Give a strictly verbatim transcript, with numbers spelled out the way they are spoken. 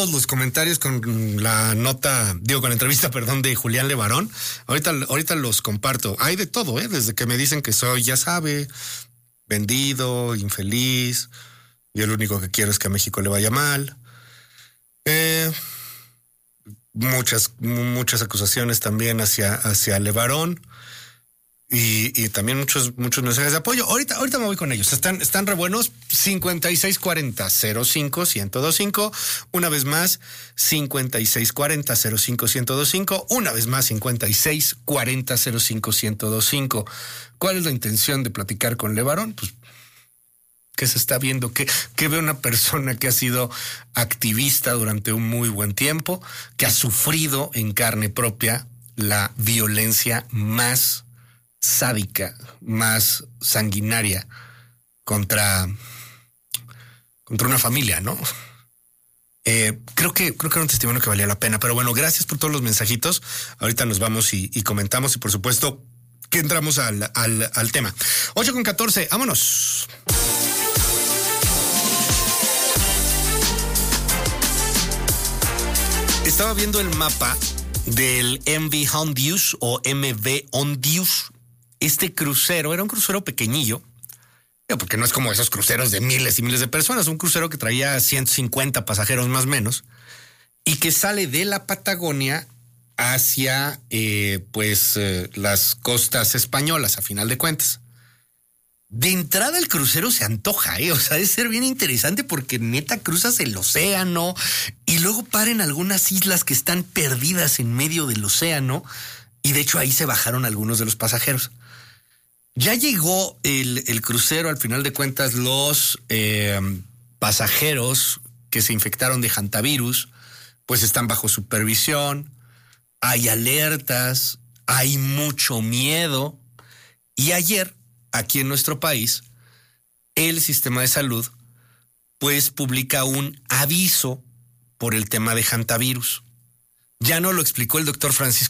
Los comentarios con la nota, digo, con la entrevista, perdón, de Julián Levarón. Ahorita, ahorita los comparto. Hay de todo, ¿eh? Desde que me dicen que soy, ya sabe, vendido, infeliz. Yo lo único que quiero es que a México le vaya mal. Eh, muchas, muchas acusaciones también hacia, hacia Levarón. Y, y también muchos, muchos mensajes de apoyo. Ahorita, ahorita me voy con ellos. Están, están re buenos. cincuenta y seis cuarenta cero cinco ciento veinticinco. Una vez más, cincuenta y seis cuarenta cero cinco ciento veinticinco. Una vez más, cincuenta y seis cuarenta cero cinco ciento veinticinco. ¿Cuál es la intención de platicar con Levarón? Pues, ¿qué se está viendo? ¿Qué, qué ve una persona que ha sido activista durante un muy buen tiempo, que ha sufrido en carne propia la violencia más sádica, más sanguinaria contra, contra una familia, ¿no? Eh, creo que creo que era un testimonio que valía la pena, pero bueno, gracias por todos los mensajitos. Ahorita nos vamos y, y comentamos y por supuesto que entramos al, al, al tema. ocho con catorce, vámonos. Estaba viendo el mapa del M V Hondius o M V Hondius. Este crucero era un crucero pequeñillo, porque no es como esos cruceros de miles y miles de personas, un crucero que traía ciento cincuenta pasajeros más o menos, y que sale de la Patagonia hacia eh, pues eh, las costas españolas, a final de cuentas. De entrada el crucero se antoja, ¿eh? O sea, debe ser bien interesante porque neta cruzas el océano y luego para en algunas islas que están perdidas en medio del océano, y de hecho ahí se bajaron algunos de los pasajeros. Ya llegó el, el crucero, al final de cuentas, los eh, pasajeros que se infectaron de hantavirus, pues están bajo supervisión, hay alertas, hay mucho miedo. Y ayer, aquí en nuestro país, el sistema de salud, pues publica un aviso por el tema de hantavirus. Ya no lo explicó el doctor Francisco